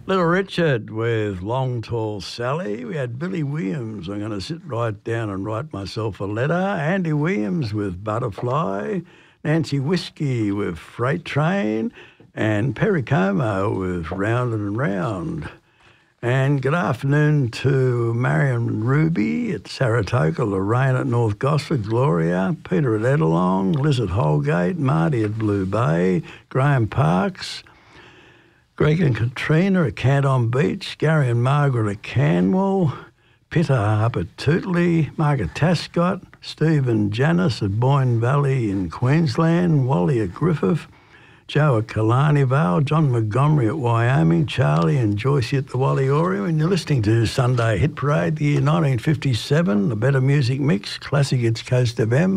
Little Richard with Long Tall Sally. We had Billy Williams, I'm going to sit right down and write myself a letter. Andy Williams with Butterfly. Nancy Whiskey with Freight Train. And Perry Como with Round and Round. And good afternoon to Marion Ruby at Saratoga, Lorraine at North Gosford, Gloria, Peter at Edelong, Liz at Holgate, Marty at Blue Bay, Graham Parks, Greg and Katrina at Canton Beach, Gary and Margaret at Canwell, Pitta up at Tootley, Margaret Tascott, Steve and Janice at Boyne Valley in Queensland, Wally at Griffith, Joe at Killarney Vale, John Montgomery at Wyoming, Charlie and Joyce at the Walliorium, and you're listening to Sunday Hit Parade, the year 1957, the Better Music Mix, Classic Hits Coast FM,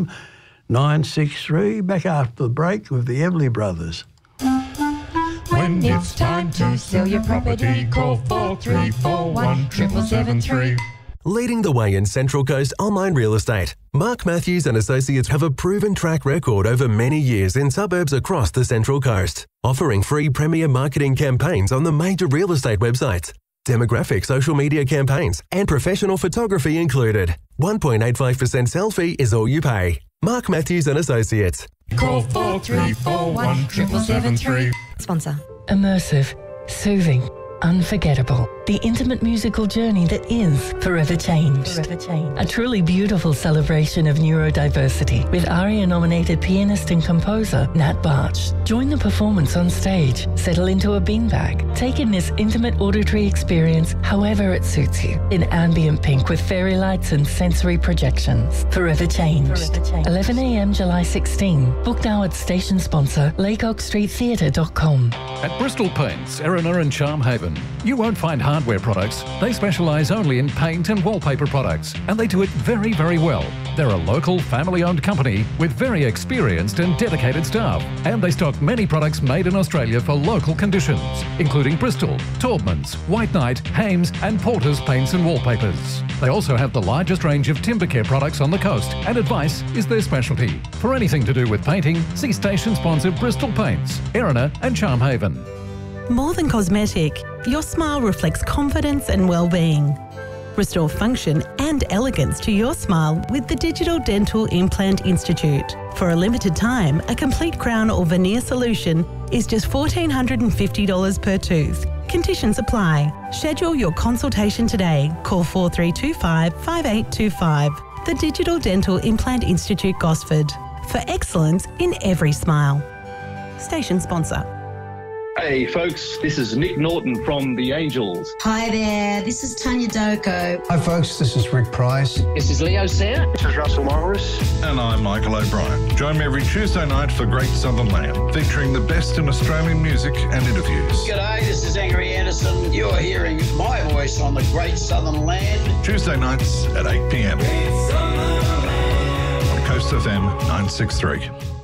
963, back after the break with the Everly Brothers. When it's time to sell your property, call 4341 7773. Leading the way in Central Coast online real estate, Mark Matthews and Associates have a proven track record over many years in suburbs across the Central Coast, offering free premier marketing campaigns on the major real estate websites, demographic social media campaigns, and professional photography included. 1.85% sell fee is all you pay. Mark Matthews and Associates. Call 4341 7773. Sponsor. Immersive, soothing, unforgettable. The intimate musical journey that is Forever Changed. A truly beautiful celebration of neurodiversity with ARIA-nominated pianist and composer Nat Barch. Join the performance on stage, settle into a beanbag, take in this intimate auditory experience however it suits you, in ambient pink with fairy lights and sensory projections. Forever Changed. 11 a.m. July 16. Book now at station sponsor lakeoakstreettheatre.com. At Bristol Paints, Erina and Charm Haven, you won't find hardware products. They specialise only in paint and wallpaper products, and they do it very, very well. They're a local, family-owned company with very experienced and dedicated staff, and they stock many products made in Australia for local conditions, including Bristol, Taubmans, White Knight, Hames and Porter's paints and wallpapers. They also have the largest range of timber care products on the coast, and advice is their specialty. For anything to do with painting, see station sponsor Bristol Paints, Erina and Charm Haven. More than cosmetic, your smile reflects confidence and well-being. Restore function and elegance to your smile with the Digital Dental Implant Institute. For a limited time, a complete crown or veneer solution is just $1,450 per tooth. Conditions apply. Schedule your consultation today. Call 4325 5825. The Digital Dental Implant Institute, Gosford. For excellence in every smile. Station sponsor. Hey folks, this is Nick Norton from The Angels. Hi there, this is Tanya Doko. Hi folks, this is Rick Price. This is Leo Sayer. This is Russell Morris. And I'm Michael O'Brien. Join me every Tuesday night for Great Southern Land, featuring the best in Australian music and interviews. G'day, this is Angry Anderson. You're hearing my voice on the Great Southern Land. Tuesday nights at 8 p.m. on Coast FM 963.